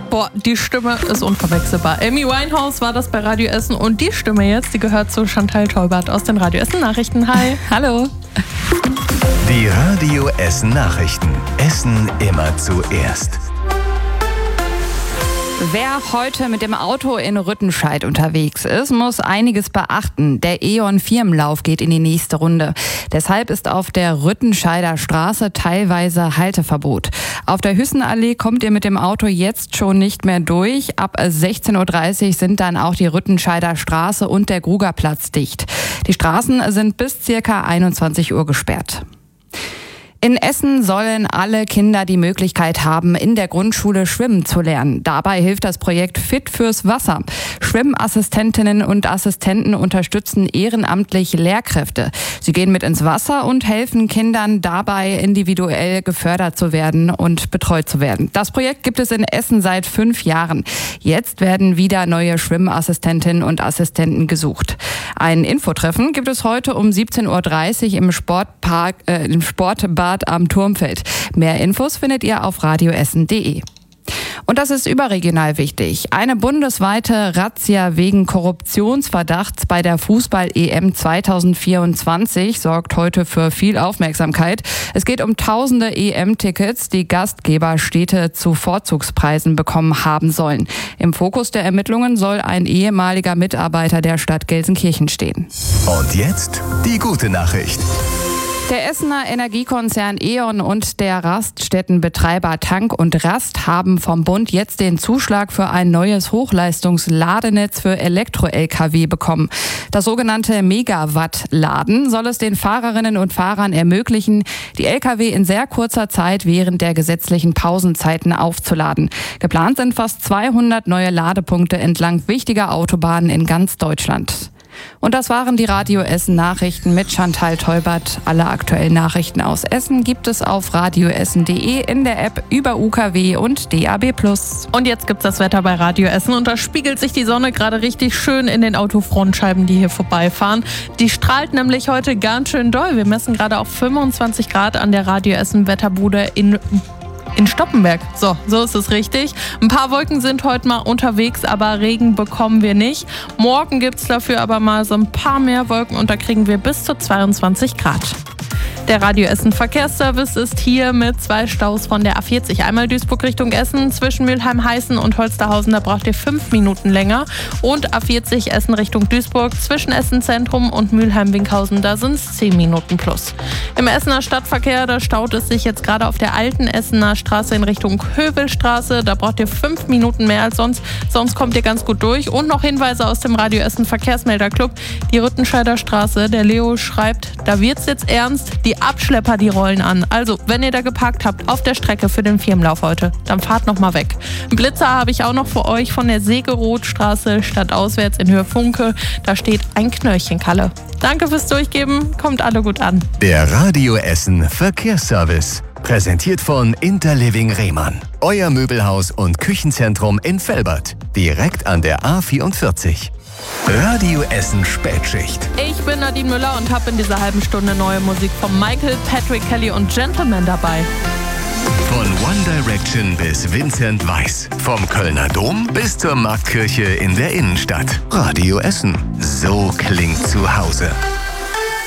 Boah, die Stimme ist unverwechselbar. Amy Winehouse war das bei Radio Essen und die Stimme jetzt, die gehört zu Chantal Teubert aus den Radio Essen Nachrichten. Hi. Hallo. Die Radio Essen Nachrichten. Essen immer zuerst. Wer heute mit dem Auto in Rüttenscheid unterwegs ist, muss einiges beachten. Der E.ON-Firmenlauf geht in die nächste Runde. Deshalb ist auf der Rüttenscheider Straße teilweise Halteverbot. Auf der Hüssenallee kommt ihr mit dem Auto jetzt schon nicht mehr durch. Ab 16.30 Uhr sind dann auch die Rüttenscheider Straße und der Grugerplatz dicht. Die Straßen sind bis ca. 21 Uhr gesperrt. In Essen sollen alle Kinder die Möglichkeit haben, in der Grundschule schwimmen zu lernen. Dabei hilft das Projekt Fit fürs Wasser. Schwimmassistentinnen und Assistenten unterstützen ehrenamtlich Lehrkräfte. Sie gehen mit ins Wasser und helfen Kindern dabei, individuell gefördert zu werden und betreut zu werden. Das Projekt gibt es in Essen seit 5 Jahren. Jetzt werden wieder neue Schwimmassistentinnen und Assistenten gesucht. Ein Infotreffen gibt es heute um 17.30 Uhr im Sportbad am Turmfeld. Mehr Infos findet ihr auf radioessen.de. Und das ist überregional wichtig. Eine bundesweite Razzia wegen Korruptionsverdachts bei der Fußball-EM 2024 sorgt heute für viel Aufmerksamkeit. Es geht um tausende EM-Tickets, die Gastgeberstädte zu Vorzugspreisen bekommen haben sollen. Im Fokus der Ermittlungen soll ein ehemaliger Mitarbeiter der Stadt Gelsenkirchen stehen. Und jetzt die gute Nachricht. Der Essener Energiekonzern E.ON und der Raststättenbetreiber Tank und Rast haben vom Bund jetzt den Zuschlag für ein neues Hochleistungsladenetz für Elektro-Lkw bekommen. Das sogenannte Megawatt-Laden soll es den Fahrerinnen und Fahrern ermöglichen, die Lkw in sehr kurzer Zeit während der gesetzlichen Pausenzeiten aufzuladen. Geplant sind fast 200 neue Ladepunkte entlang wichtiger Autobahnen in ganz Deutschland. Und das waren die Radio Essen Nachrichten mit Chantal Teubert. Alle aktuellen Nachrichten aus Essen gibt es auf radioessen.de, in der App, über UKW und DAB+. Und jetzt gibt's das Wetter bei Radio Essen und da spiegelt sich die Sonne gerade richtig schön in den Autofrontscheiben, die hier vorbeifahren. Die strahlt nämlich heute ganz schön doll. Wir messen gerade auf 25 Grad an der Radio Essen Wetterbude in Stoppenberg. So ist es richtig. Ein paar Wolken sind heute mal unterwegs, aber Regen bekommen wir nicht. Morgen gibt es dafür aber mal so ein paar mehr Wolken und da kriegen wir bis zu 22 Grad. Der Radio Essen Verkehrsservice ist hier mit 2 Staus von der A40. Einmal Duisburg Richtung Essen zwischen Mülheim-Heißen und Holsterhausen, da braucht ihr 5 Minuten länger. Und A40 Essen Richtung Duisburg zwischen Essen Zentrum und Mülheim-Winkhausen, da sind es 10 Minuten plus. Im Essener Stadtverkehr, da staut es sich jetzt gerade auf der alten Essener Straße in Richtung Hövelstraße. Da braucht ihr 5 Minuten mehr als sonst. Sonst kommt ihr ganz gut durch. Und noch Hinweise aus dem Radio Essen Verkehrsmelderclub. Die Rüttenscheider Straße, der Leo schreibt, da wird's jetzt ernst. Die Abschlepper, die rollen an. Also, wenn ihr da geparkt habt auf der Strecke für den Firmenlauf heute, dann fahrt noch mal weg. Einen Blitzer habe ich auch noch für euch von der Segerothstraße stadtauswärts in Höhe Funke. Da steht ein Knöllchenkalle. Danke fürs Durchgeben. Kommt alle gut an. Der Radio Essen Verkehrsservice. Präsentiert von Interliving Rehmann. Euer Möbelhaus und Küchenzentrum in Velbert. Direkt an der A44. Radio Essen Spätschicht. Ich bin Nadine Müller und habe in dieser halben Stunde neue Musik von Michael, Patrick Kelly und Gentleman dabei. Von One Direction bis Vincent Weiss. Vom Kölner Dom bis zur Marktkirche in der Innenstadt. Radio Essen. So klingt zu Hause.